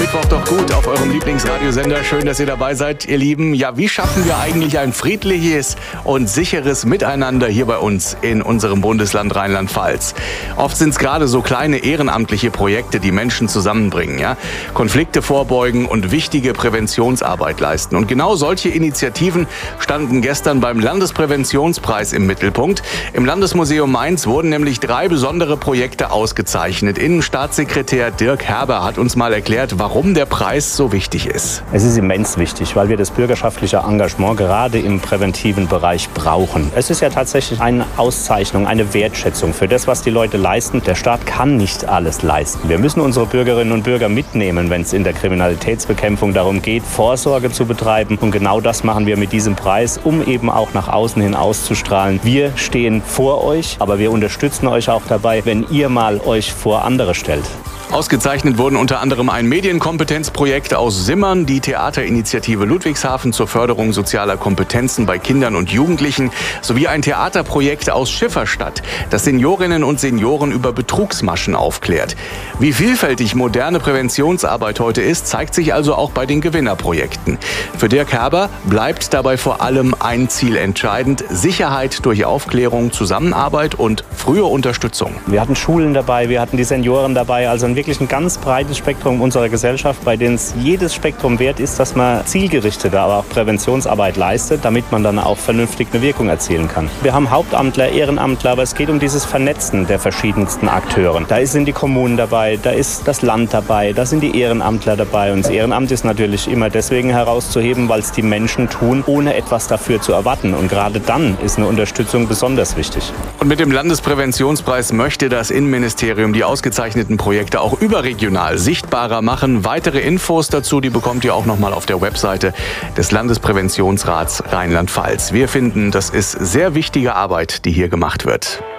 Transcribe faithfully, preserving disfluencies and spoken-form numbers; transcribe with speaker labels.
Speaker 1: Mittwoch doch gut auf eurem Lieblingsradiosender. Schön, dass ihr dabei seid, ihr Lieben. Ja, wie schaffen wir eigentlich ein friedliches und sicheres Miteinander hier bei uns in unserem Bundesland Rheinland-Pfalz? Oft sind es gerade so kleine ehrenamtliche Projekte, die Menschen zusammenbringen, ja? Konflikte vorbeugen und wichtige Präventionsarbeit leisten. Und genau solche Initiativen standen gestern beim Landespräventionspreis im Mittelpunkt. Im Landesmuseum Mainz wurden nämlich drei besondere Projekte ausgezeichnet. Innenstaatssekretär Dirk Herber hat uns mal erklärt, warum der Preis so wichtig ist.
Speaker 2: Es ist immens wichtig, weil wir das bürgerschaftliche Engagement gerade im präventiven Bereich brauchen. Es ist ja tatsächlich eine Auszeichnung, eine Wertschätzung für das, was die Leute leisten. Der Staat kann nicht alles leisten. Wir müssen unsere Bürgerinnen und Bürger mitnehmen, wenn es in der Kriminalitätsbekämpfung darum geht, Vorsorge zu betreiben. Und genau das machen wir mit diesem Preis, um eben auch nach außen hin auszustrahlen. Wir stehen vor euch, aber wir unterstützen euch auch dabei, wenn ihr mal euch vor andere stellt.
Speaker 1: Ausgezeichnet wurden unter anderem ein Medienkompetenzprojekt aus Simmern, die Theaterinitiative Ludwigshafen zur Förderung sozialer Kompetenzen bei Kindern und Jugendlichen sowie ein Theaterprojekt aus Schifferstadt, das Seniorinnen und Senioren über Betrugsmaschen aufklärt. Wie vielfältig moderne Präventionsarbeit heute ist, zeigt sich also auch bei den Gewinnerprojekten. Für Dirk Herber bleibt dabei vor allem ein Ziel entscheidend: Sicherheit durch Aufklärung, Zusammenarbeit und frühe Unterstützung.
Speaker 2: Wir hatten Schulen dabei, wir hatten die Senioren dabei, also ein wirklich ein ganz breites Spektrum unserer Gesellschaft, bei dem es jedes Spektrum wert ist, dass man zielgerichtete, aber auch Präventionsarbeit leistet, damit man dann auch vernünftig eine Wirkung erzielen kann. Wir haben Hauptamtler, Ehrenamtler, aber es geht um dieses Vernetzen der verschiedensten Akteure. Da sind die Kommunen dabei, da ist das Land dabei, da sind die Ehrenamtler dabei. Und das Ehrenamt ist natürlich immer deswegen herauszuheben, weil es die Menschen tun, ohne etwas dafür zu erwarten. Und gerade dann ist eine Unterstützung besonders wichtig.
Speaker 1: Und mit dem Landespräventionspreis möchte das Innenministerium die ausgezeichneten Projekte auch überregional sichtbarer machen. Weitere Infos dazu, die bekommt ihr auch noch mal auf der Webseite des Landespräventionsrats Rheinland-Pfalz. Wir finden, das ist sehr wichtige Arbeit, die hier gemacht wird.